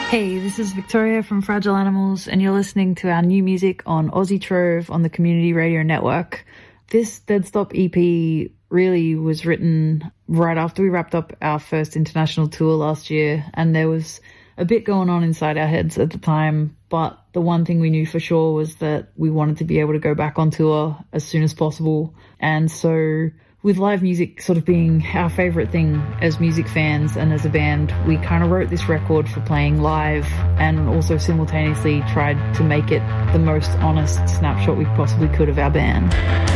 Hey, this is Victoria from Fragile Animals, and you're listening to our new music on Aussie Trove on the Community Radio Network. This Dead Stop EP really was written right after we wrapped up our first international tour last year, and there was a bit going on inside our heads at the time, but the one thing we knew for sure was that we wanted to be able to go back on tour as soon as possible. And so with live music sort of being our favourite thing as music fans and as a band, we kind of wrote this record for playing live and also simultaneously tried to make it the most honest snapshot we possibly could of our band.